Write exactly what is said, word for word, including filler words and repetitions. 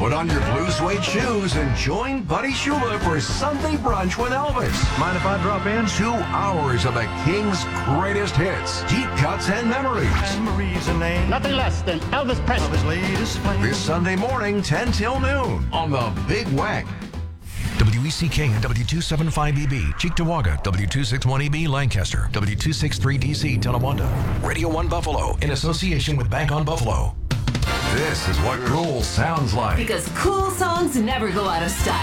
Put on your blue suede shoes and join Buddy Shula for Sunday Brunch with Elvis. Mind if I drop in? Two hours of the King's greatest hits, deep cuts, and memories. Marie's a name. Nothing less than Elvis Presley. His latest flame. This Sunday morning, ten till noon, on the Big Wack. W E C K and W two seventy-five E B, Cheektowaga, W two sixty-one E B, Lancaster, W two sixty-three D C, Tonawanda. Radio one Buffalo, in association with Bank on Buffalo. This is what cool sounds like. Because cool songs never go out of style.